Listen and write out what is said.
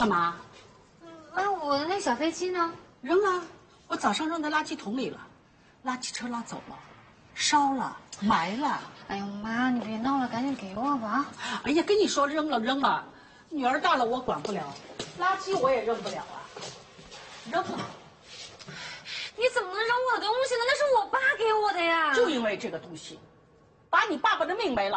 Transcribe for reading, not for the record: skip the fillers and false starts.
干嘛？ 那我的那小飞机呢？ 扔啊！我早上扔在垃圾桶里了，垃圾车拉走了，烧了，埋了。 哎呦妈，你别闹了，赶紧给我吧！ 哎呀，跟你说扔了，女儿大了我管不了，垃圾我也扔不了啊，扔啊！ 你怎么能扔我的东西呢？那是我爸给我的呀！ 就因为这个东西，把你爸爸的命没了。